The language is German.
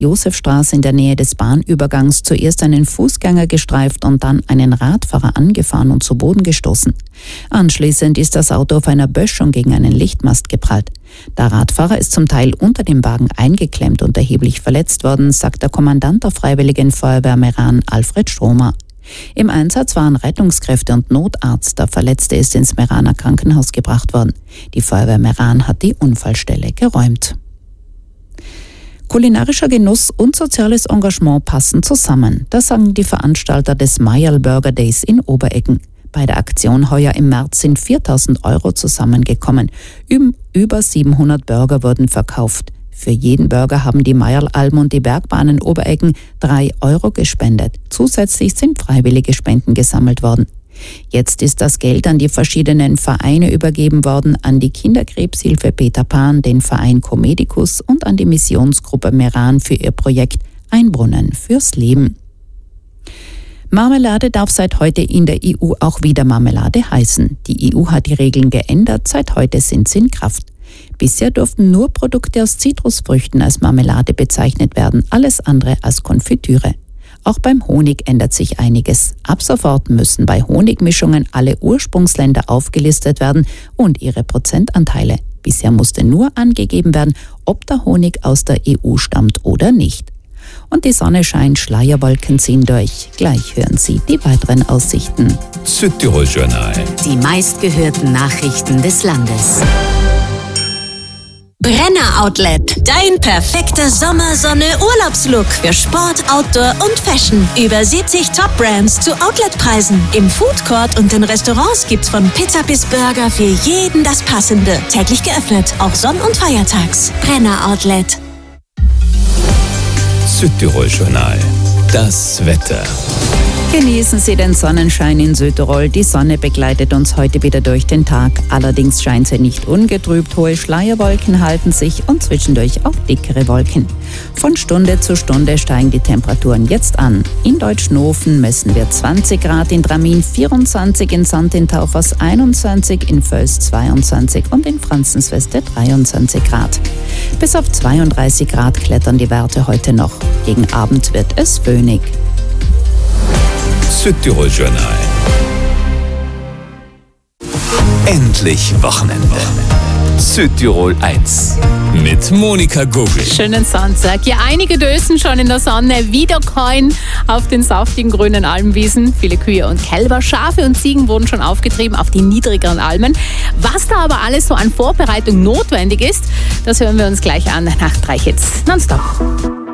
Josefstraße in der Nähe des Bahnübergangs zuerst einen Fußgänger gestreift und dann einen Radfahrer angefahren und zu Boden gestoßen. Anschließend ist das Auto auf einer Böschung gegen einen Lichtmast geprallt. Der Radfahrer ist zum Teil unter dem Wagen eingeklemmt und erheblich verletzt worden, sagt der Kommandant der Freiwilligen Feuerwehr Meran, Alfred Stromer. Im Einsatz waren Rettungskräfte und Notarzt. Der Verletzte ist ins Meraner Krankenhaus gebracht worden. Die Feuerwehr Meran hat die Unfallstelle geräumt. Kulinarischer Genuss und soziales Engagement passen zusammen. Das sagen die Veranstalter des Mayerl Burger Days in Obereggen. Bei der Aktion heuer im März sind 4.000 € zusammengekommen. Über 700 Burger wurden verkauft. Für jeden Burger haben die Mayerl-Alben und die Bergbahnen Obereggen 3 € gespendet. Zusätzlich sind freiwillige Spenden gesammelt worden. Jetzt ist das Geld an die verschiedenen Vereine übergeben worden, an die Kinderkrebshilfe Peter Pan, den Verein Comedicus und an die Missionsgruppe Meran für ihr Projekt Ein Brunnen fürs Leben. Marmelade darf seit heute in der EU auch wieder Marmelade heißen. Die EU hat die Regeln geändert, seit heute sind sie in Kraft. Bisher durften nur Produkte aus Zitrusfrüchten als Marmelade bezeichnet werden, alles andere als Konfitüre. Auch beim Honig ändert sich einiges. Ab sofort müssen bei Honigmischungen alle Ursprungsländer aufgelistet werden und ihre Prozentanteile. Bisher musste nur angegeben werden, ob der Honig aus der EU stammt oder nicht. Und die Sonne scheint, Schleierwolken ziehen durch. Gleich hören Sie die weiteren Aussichten. Südtirol Journal. Die meistgehörten Nachrichten des Landes. Brenner Outlet. Dein perfekter Sommersonne-Urlaubslook für Sport, Outdoor und Fashion. Über 70 Top-Brands zu Outletpreisen. Im Foodcourt und in Restaurants gibt's von Pizza bis Burger für jeden das Passende. Täglich geöffnet, auch sonn- und feiertags. Brenner Outlet. Südtirol Journal. Das Wetter. Genießen Sie den Sonnenschein in Südtirol. Die Sonne begleitet uns heute wieder durch den Tag. Allerdings scheint sie nicht ungetrübt. Hohe Schleierwolken halten sich und zwischendurch auch dickere Wolken. Von Stunde zu Stunde steigen die Temperaturen jetzt an. In Deutschnofen messen wir 20 Grad, in Dramin 24, in Sand in Taufers 21, in Völs 22 und in Franzensweste 23 Grad. Bis auf 32 Grad klettern die Werte heute noch. Gegen Abend wird es föhnig. Südtirol Journal. Endlich Wochenende. Südtirol 1 mit Monika Gogel. Schönen Sonntag. Ja, einige dösen schon in der Sonne, wiederkäuen auf den saftigen grünen Almwiesen. Viele Kühe und Kälber, Schafe und Ziegen wurden schon aufgetrieben auf die niedrigeren Almen. Was da aber alles so an Vorbereitung notwendig ist, das hören wir uns gleich an nach 3 Hits. Nonstop.